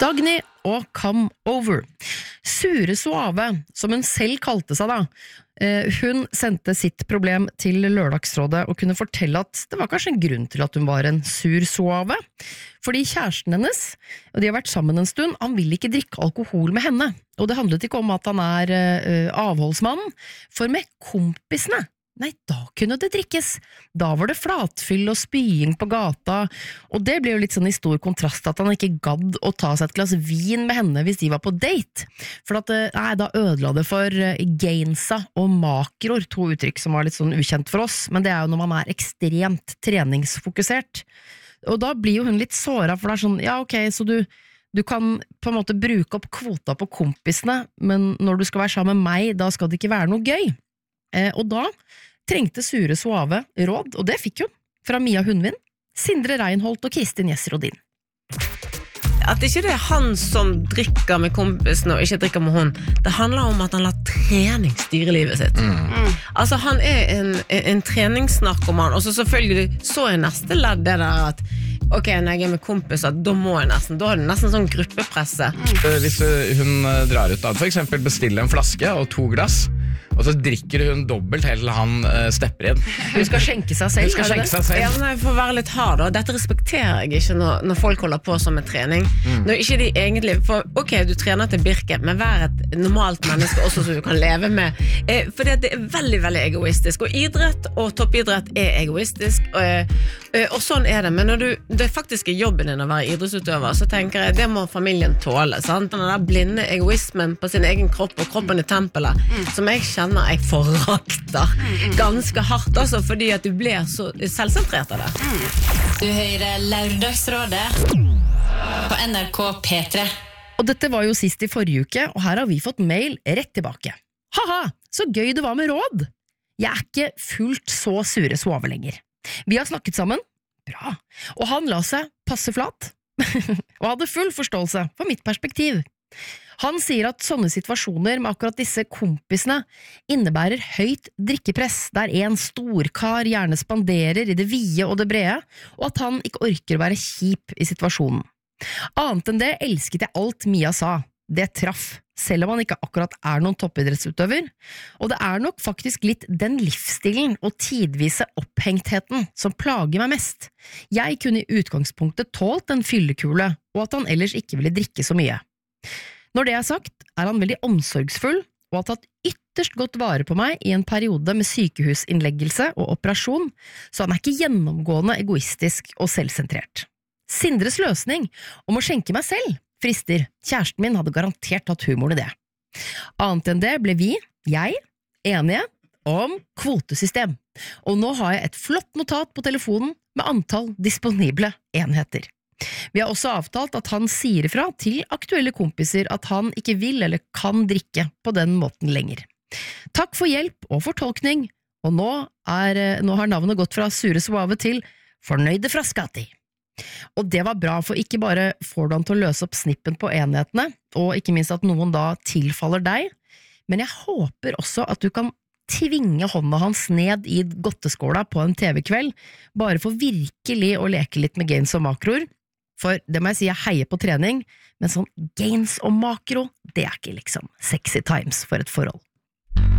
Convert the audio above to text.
Dagny og Come Over. Sure Suave, som hun selv kalte seg da, hun sendte sitt problem til Lørdagsrådet og kunne fortelle at det var kanskje en grunn til at hun var en sur suave, fordi kjæresten hennes, og de har vært sammen en stund, han vil ikke drikke alkohol med henne, og det handlet ikke om at han avholdsmann, for med kompisene, nei, da kunne det drikkes. Da var det flatfyll og spying på gata, og det ble jo litt sånn i stor kontrast at han ikke gadd å ta seg et glass vin med henne hvis de var på date. For at, da ødela det for gainsa og makror, to uttrykk som var litt sånn ukjent for oss, men det jo når man ekstremt treningsfokusert. Og da blir jo hun litt såret, for det sånn, ja ok, så du kan på en måte bruke opp kvota på kompisene, men når du skal være sammen med meg, da skal det ikke være noe gøy. Og da trengte Sure Suave råd, og det fikk hun fra Mia Hundvin, Sindre Reinholdt og Kristin Gjesrodin. At ikke det han som drikker med kompisen og ikke drikker med hun, det handler om at han lar trening styre livet sitt. Altså han en treningsnarkoman, og så selvfølgelig så neste ledd det der at ok, når jeg med kompiser, da må jeg nesten, da det nesten sånn gruppepresse. Hvis hun drar ut da, for eksempel bestiller en flaske og 2 glass, og så drikker hun dobbelt helt til han stepper inn. Hun skal skjenke seg selv. Ja, men jeg får være litt hard da. Dette respekterer jeg ikke når folk holder på som med trening. Når ikke de egentlig, for ok, du trener til Birke, men vær et normalt menneske også som du kan leve med. For det veldig, veldig egoistisk. Og idrett og toppidrett egoistisk. Og sånn det. Men når det faktisk jobben din å være idrettsutøver, så tenker jeg, det må familien tåle. Sant? Den der blinde egoismen på sin egen kropp og kroppen i tempelet, som jeg kjenner jeg forakter ganske hardt, altså, fordi at du blir så selvsentrert av det. Du hører Lørdagsrådet på NRK P3. Og dette var jo sist i forrige uke, og her har vi fått mail rett tilbake. Haha, så gøy det var med råd! Jeg ikke fullt så Sure Suave lenger. Vi har snakket sammen, bra, og han la seg passe flat, og hadde full forståelse for mitt perspektiv. Han sier at sånne situasjoner med akkurat disse kompisene innebærer høyt drikkepress, der en storkar gjerne spanderer i det vide og det brede, og at han ikke orker å være kjip i situasjonen. Annet enn det elsket jeg alt Mia sa. Det traff, selv om han ikke akkurat noen toppidrettsutøver, og det nok faktisk litt den livsstilen og tidvise opphengtheten som plager meg mest. Jeg kunne i utgangspunktet tålt en fyllekule, og at han ellers ikke ville drikke så mye. Når det sagt, han veldig omsorgsfull og har tatt ytterst godt vare på meg i en periode med sykehusinnleggelse og operasjon, så han ikke gjennomgående egoistisk og selvsentrert. Sindres løsning om å skjenke meg selv frister. Kjæresten min hadde garantert tatt humoren i det. Annet enn det ble jeg, enige om kvotesystem, og nå har jeg et flott notat på telefonen med antall disponible enheter. Vi har også avtalt at han sier ifra til aktuelle kompiser at han ikke vil eller kan drikke på den måten lenger. Takk for hjelp og fortolkning, og nå har navnet gått fra Sure Suave til Fornøyde Fraskati. Og det var bra, for ikke bare får du han til å løse opp snippen på enhetene, og ikke minst at noen da tilfaller deg, men jeg håper også at du kan tvinge hånda hans ned i godteskåla på en TV-kveld, bare for virkelig å leke litt med gains og makroer. For det må jeg si, jeg heier på trening, men sånn gains og makro, det ikke liksom sexy times for et forhold.